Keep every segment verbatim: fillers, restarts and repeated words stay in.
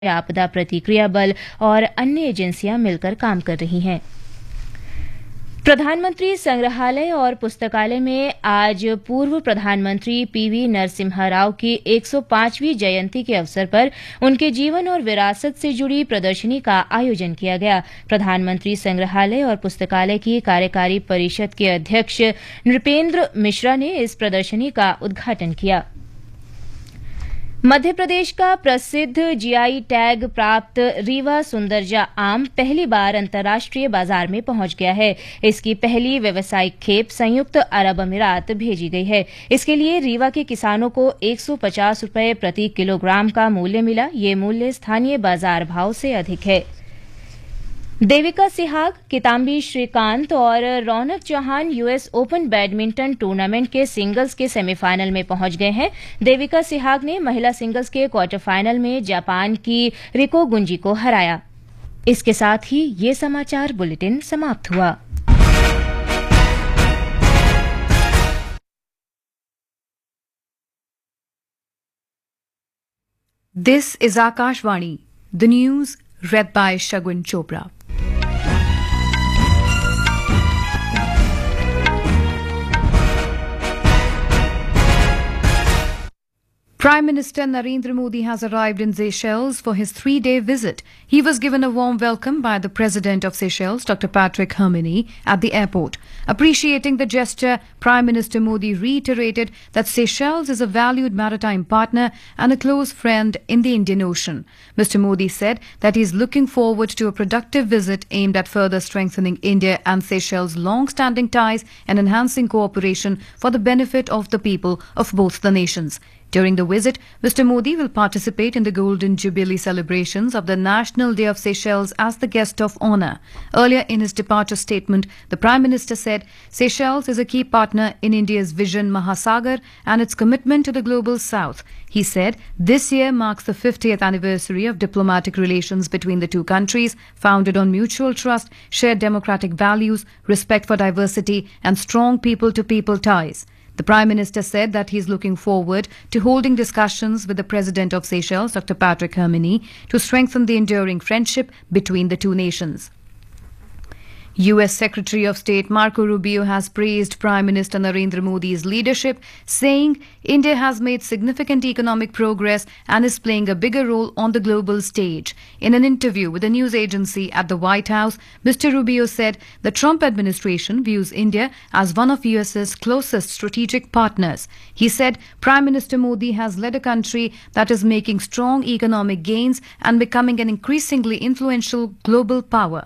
आपदा प्रतिक्रिया बल और अन्य एजेंसियां मिलकर काम कर रही हैं। प्रधानमंत्री संग्रहालय और पुस्तकालय में आज पूर्व प्रधानमंत्री पीवी नरसिम्हा राव की एक सौ पांचवीं जयंती के अवसर पर उनके जीवन और विरासत से जुड़ी प्रदर्शनी का आयोजन किया गया। प्रधानमंत्री संग्रहालय और पुस्तकालय की कार्यकारी परिषद के अध्यक्ष नृपेंद्र मिश्रा ने इस प्रदर्शनी का उद्घाटन किया। मध्य प्रदेश का प्रसिद्ध जीआई टैग प्राप्त रीवा सुंदरजा आम पहली बार अंतर्राष्ट्रीय बाजार में पहुंच गया है। इसकी पहली व्यावसायिक खेप संयुक्त अरब अमीरात भेजी गई है। इसके लिए रीवा के किसानों को एक सौ पचास रुपये प्रति किलोग्राम का मूल्य मिला। ये मूल्य स्थानीय बाजार भाव से अधिक है। देविका सिहाग, किदाम्बी श्रीकांत और रौनक Chauhan US open badminton tournament के सिंगल्स के सेमीफाइनल में पहुंच गए हैं। देविका सिहाग ने महिला सिंगल्स के क्वार्टर फाइनल में जापान की रिको गुंजी को हराया। इसके साथ ही ये समाचार बुलेटिन समाप्त हुआ। This is Akashvani, the news read by Shagun Chopra. Prime Minister Narendra Modi has arrived in Seychelles for his three-day visit. He was given a warm welcome by the President of Seychelles, Doctor Patrick Herminy, at the airport. Appreciating the gesture, Prime Minister Modi reiterated that Seychelles is a valued maritime partner and a close friend in the Indian Ocean. Mister Modi said that he is looking forward to a productive visit aimed at further strengthening India and Seychelles' long-standing ties and enhancing cooperation for the benefit of the people of both the nations. During the visit, Mister Modi will participate in the Golden Jubilee celebrations of the National Day of Seychelles as the guest of honour. Earlier in his departure statement, the Prime Minister said Seychelles is a key partner in India's Vision Mahasagar and its commitment to the global south. He said this year marks the fiftieth anniversary of diplomatic relations between the two countries, founded on mutual trust, shared democratic values, respect for diversity and strong people-to-people ties. The Prime Minister said that he is looking forward to holding discussions with the President of Seychelles, Doctor Patrick Herminy, to strengthen the enduring friendship between the two nations. U S Secretary of State Marco Rubio has praised Prime Minister Narendra Modi's leadership, saying India has made significant economic progress and is playing a bigger role on the global stage. In an interview with a news agency at the White House, Mister Rubio said the Trump administration views India as one of US's closest strategic partners. He said Prime Minister Modi has led a country that is making strong economic gains and becoming an increasingly influential global power.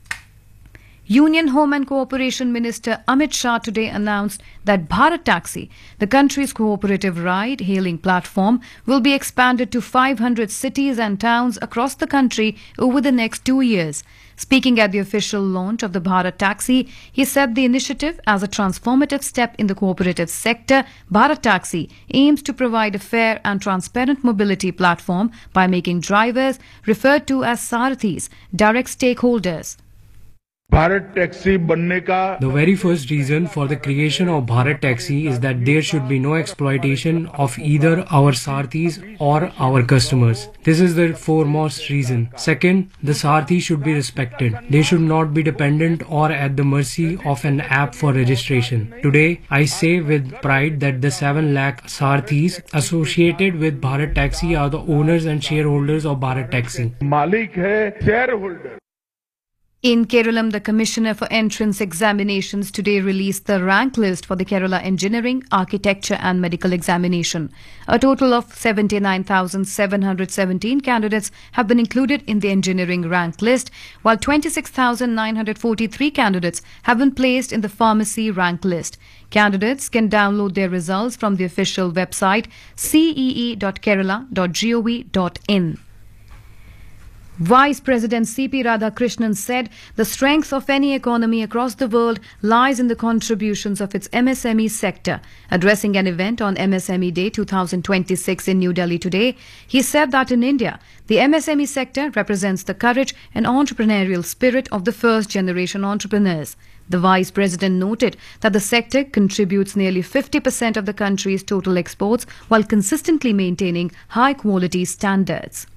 Union Home and Cooperation Minister Amit Shah today announced that Bharat Taxi, the country's cooperative ride-hailing platform, will be expanded to five hundred cities and towns across the country over the next two years. Speaking at the official launch of the Bharat Taxi, he said the initiative, as a transformative step in the cooperative sector, Bharat Taxi aims to provide a fair and transparent mobility platform by making drivers, referred to as Sarathis, direct stakeholders. Bharat Taxi बनने का The very first reason for the creation of Bharat Taxi is that there should be no exploitation of either our Sarathis or our customers. This is the foremost reason. Second, the Sarathi should be respected. They should not be dependent or at the mercy of an app for registration. Today, I say with pride that the seven lakh Sarathis associated with Bharat Taxi are the owners and shareholders of Bharat Taxi. मालिक है, shareholder. In Kerala, the Commissioner for Entrance Examinations today released the rank list for the Kerala Engineering, Architecture and Medical Examination. A total of seventy-nine thousand seven hundred seventeen candidates have been included in the engineering rank list, while twenty-six thousand nine hundred forty-three candidates have been placed in the pharmacy rank list. Candidates can download their results from the official website c e e dot kerala dot gov dot in. Vice President C P Radhakrishnan said the strength of any economy across the world lies in the contributions of its M S M E sector. Addressing an event on M S M E Day twenty twenty-six in New Delhi today, he said that in India, the M S M E sector represents the courage and entrepreneurial spirit of the first-generation entrepreneurs. The Vice President noted that the sector contributes nearly fifty percent of the country's total exports while consistently maintaining high-quality standards.